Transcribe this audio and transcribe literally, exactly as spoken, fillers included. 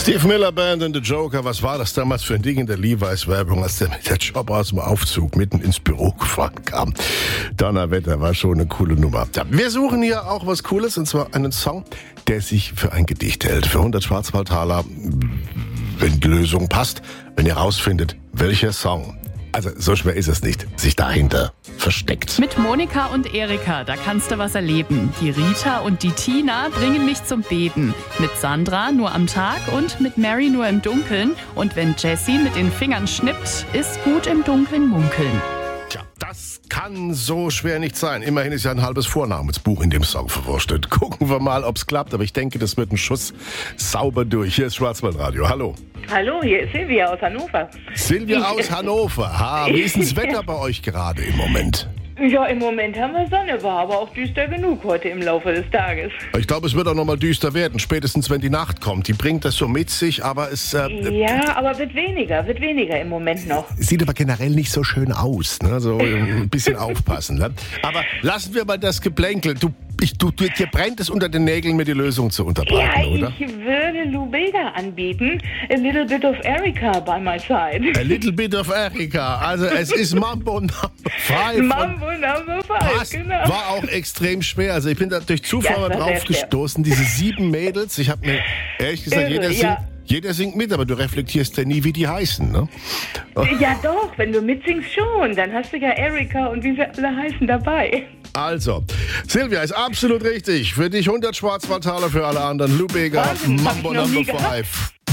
Steve Miller Band und The Joker, was war das damals für ein Ding in der Levi's-Werbung, als der mit der Job aus dem Aufzug mitten ins Büro gefahren kam. Donnerwetter, war schon eine coole Nummer. Ja, wir suchen hier auch was Cooles, und zwar einen Song, der sich für ein Gedicht hält. Für hundert Schwarzwaldtaler, wenn die Lösung passt, wenn ihr rausfindet, welcher Song. Also so schwer ist es nicht, sich dahinter versteckt. Mit Monika und Erika, da kannst du was erleben. Die Rita und die Tina bringen mich zum Beben. Mit Sandra nur am Tag und mit Mary nur im Dunkeln. Und wenn Jessie mit den Fingern schnippt, ist gut im Dunkeln munkeln. Tja, das kann so schwer nicht sein. Immerhin ist ja ein halbes Vornamensbuch in dem Song verwurstet. Gucken wir mal, ob's klappt. Aber ich denke, das wird ein Schuss sauber durch. Hier ist Schwarzwaldradio. Hallo. Hallo, hier ist Silvia aus Hannover. Silvia Ich- aus Hannover. Ha, wie ist denn das Wetter bei euch gerade im Moment? Ja, im Moment haben wir Sonne, war aber auch düster genug heute im Laufe des Tages. Ich glaube, es wird auch noch mal düster werden, spätestens wenn die Nacht kommt. Die bringt das so mit sich, aber es äh, Ja, aber wird weniger, wird weniger im Moment noch. sieht aber generell nicht so schön aus. Ne? So ein bisschen aufpassen. Ne? Aber lassen wir mal das Geplänkel. Du, ich, du, du, dir brennt es unter den Nägeln, mir die Lösung zu Ja, unterbreiten, oder? ich würde Lou Bega anbieten. A little bit of Erica by my side. A little bit of Erika. Also es ist Mambo Number Five. und Mambo Number Five, passt. genau. War auch extrem schwer. Also ich bin da durch Zufall Ja, mal das war drauf sehr schwer. gestoßen. Diese sieben Mädels. Ich habe mir ehrlich gesagt, Irre, jeder singt, ja. jeder singt mit, aber du reflektierst ja nie, wie die heißen. Ne? Ja doch, wenn du mitsingst schon, dann hast du ja Erica und wie sie alle heißen dabei. Also, Silvia ist absolut richtig. Für dich hundert Schwarzwaldtaler, für alle anderen Lou Bega, Wahnsinn, hab ich Mambo noch nie Number gehabt. Five.